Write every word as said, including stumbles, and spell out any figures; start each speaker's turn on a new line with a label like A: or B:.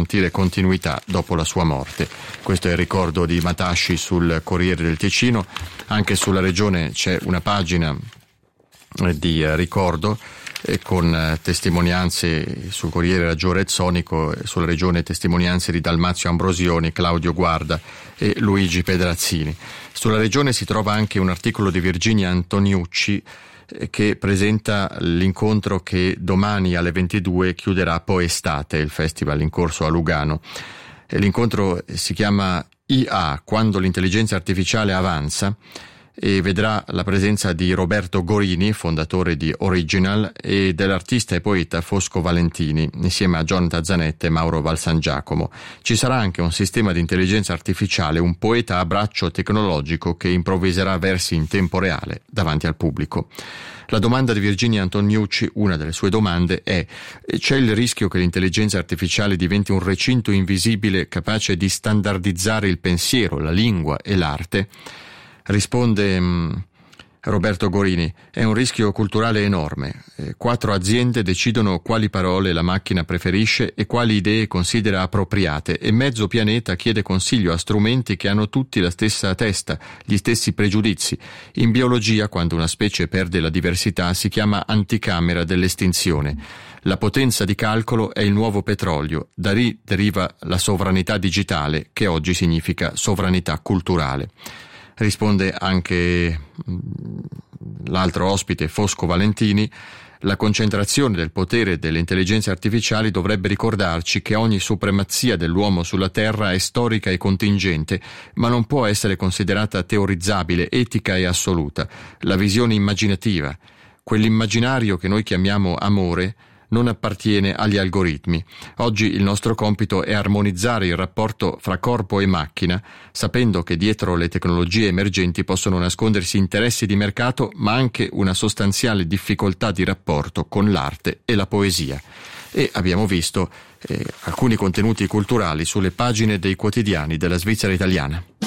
A: garantire continuità dopo la sua morte. Questo è il ricordo di Matasci sul Corriere del Ticino. Anche sulla Regione c'è una pagina di ricordo eh, con eh, testimonianze sul Corriere Raggio Rezzonico, eh, sulla Regione testimonianze di Dalmazio Ambrosioni, Claudio Guarda e Luigi Pedrazzini. Sulla Regione si trova anche un articolo di Virginia Antoniucci eh, che presenta l'incontro che domani alle ventidue chiuderà Poestate, il festival in corso a Lugano. E l'incontro si chiama I A, quando l'intelligenza artificiale avanza, e vedrà la presenza di Roberto Gorini, fondatore di Original, e dell'artista e poeta Fosco Valentini, insieme a Jonathan Zanetti e Mauro Valsangiacomo. Ci sarà anche un sistema di intelligenza artificiale, un poeta a braccio tecnologico che improvviserà versi in tempo reale davanti al pubblico. La domanda di Virginia Antoniucci, una delle sue domande, è: c'è il rischio che l'intelligenza artificiale diventi un recinto invisibile capace di standardizzare il pensiero, la lingua e l'arte? Risponde mh, Roberto Gorini: è un rischio culturale enorme. Eh, quattro aziende decidono quali parole la macchina preferisce e quali idee considera appropriate, e mezzo pianeta chiede consiglio a strumenti che hanno tutti la stessa testa, gli stessi pregiudizi. In biologia, quando una specie perde la diversità, si chiama anticamera dell'estinzione. La potenza di calcolo è il nuovo petrolio, da lì deriva la sovranità digitale, che oggi significa sovranità culturale. Risponde anche l'altro ospite, Fosco Valentini: la concentrazione del potere delle intelligenze artificiali dovrebbe ricordarci che ogni supremazia dell'uomo sulla Terra è storica e contingente, ma non può essere considerata teorizzabile, etica e assoluta. La visione immaginativa, quell'immaginario che noi chiamiamo amore, non appartiene agli algoritmi. Oggi il nostro compito è armonizzare il rapporto fra corpo e macchina, sapendo che dietro le tecnologie emergenti possono nascondersi interessi di mercato, ma anche una sostanziale difficoltà di rapporto con l'arte e la poesia. E abbiamo visto eh, alcuni contenuti culturali sulle pagine dei quotidiani della Svizzera italiana.